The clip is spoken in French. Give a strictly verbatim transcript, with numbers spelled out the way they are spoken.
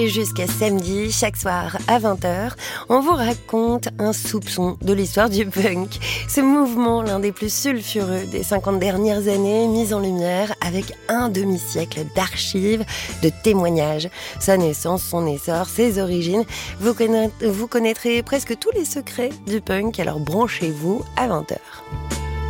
Et jusqu'à samedi, chaque soir à vingt heures, on vous raconte un soupçon de l'histoire du punk. Ce mouvement, l'un des plus sulfureux des cinquante dernières années, mis en lumière avec un demi-siècle d'archives, de témoignages. Sa naissance, son essor, ses origines. Vous, conna- vous connaîtrez presque tous les secrets du punk, alors branchez-vous à vingt heures.